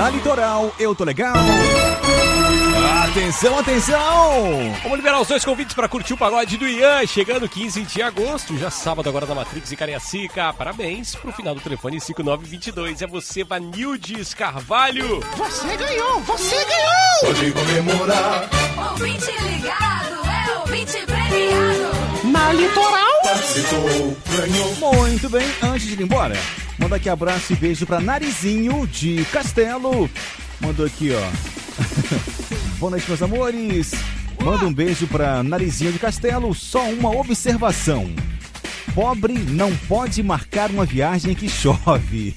Na Litoral, eu tô legal. Atenção, atenção! Vamos liberar os dois convites para curtir o pagode do Ian, chegando 15 de agosto, já sábado agora na Matrix e Cariacica. Parabéns pro final do telefone 5922. É você, Vanildes Carvalho. Você ganhou! Você ganhou! Pode comemorar. Ouvinte ligado, é ouvinte premiado. Na Litoral. Participou, ganhou. Muito bem, antes de ir embora, manda aqui abraço e beijo pra Narizinho de Castelo. Mandou aqui, ó. Boa noite, meus amores. Manda um beijo pra Narizinho de Castelo. Só uma observação. Pobre não pode marcar uma viagem que chove.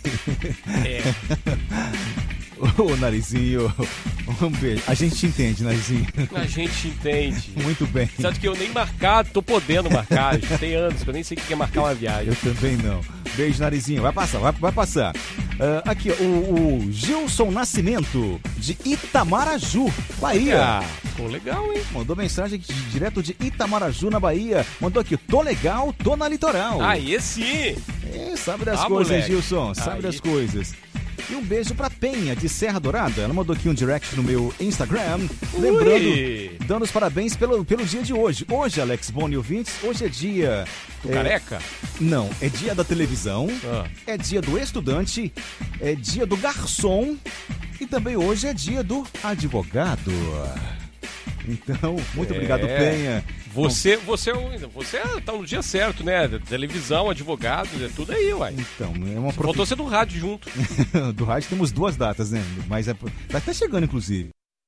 Ô, Narizinho, um beijo. A gente te entende, Narizinho. A gente entende. Muito bem. Sabe que eu nem marcar, tô podendo marcar. Já tem anos que eu nem sei o que é marcar uma viagem. Eu também não. Beijo, Narizinho. Vai passar, vai passar. Aqui, ó, o Gilson Nascimento, de Itamaraju, Bahia. Ficou legal, hein? Mandou mensagem aqui, direto de Itamaraju, na Bahia. Mandou aqui, tô legal, tô na Litoral. Aí sim. Sabe das coisas, moleque. Gilson, sabe das coisas. E um beijo pra Penha, de Serra Dourada. Ela mandou aqui um direct no meu Instagram. Lembrando, dando os parabéns pelo dia de hoje. Hoje, Alex Boni ouvintes, hoje é dia... Careca? Não, é dia da televisão, é dia do estudante, é dia do garçom e também hoje é dia do advogado. Então, muito obrigado, Penha. Você tá no dia certo, né? Televisão, advogado, é tudo aí, uai. Então, é uma Faltou ser do rádio junto. Do rádio temos 2 datas, né? Mas tá até chegando, inclusive.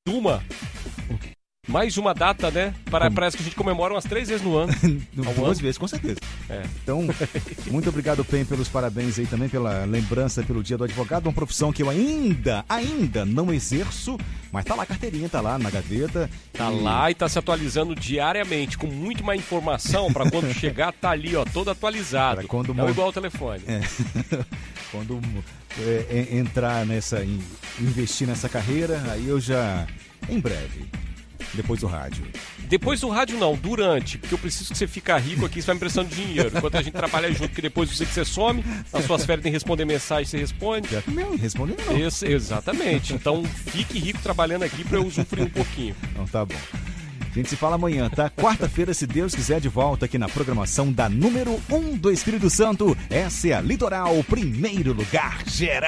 Mais uma data, né? Parece que a gente comemora umas 3 vezes no ano. 2 vezes, com certeza. Então, muito obrigado, Pen, pelos parabéns aí também, pela lembrança pelo dia do advogado. Uma profissão que eu ainda não exerço, mas tá lá a carteirinha, tá lá na gaveta. Tá lá e tá se atualizando diariamente, com muito mais informação pra quando chegar, tá ali, ó, todo atualizado. Não igual o telefone. Quando entrar investir nessa carreira, aí eu já, em breve. Depois do rádio. Depois do rádio não, durante, porque eu preciso que você fique rico aqui, você vai me prestando dinheiro. Enquanto a gente trabalha junto, que depois eu sei que você some, nas suas férias tem que responder mensagem, você responde. Não, responder não. Exatamente. Então fique rico trabalhando aqui pra eu usufruir um pouquinho. Então tá bom. A gente se fala amanhã, tá? Quarta-feira, se Deus quiser, de volta aqui na programação da número 1 do Espírito Santo. Essa é a Litoral, primeiro lugar geral.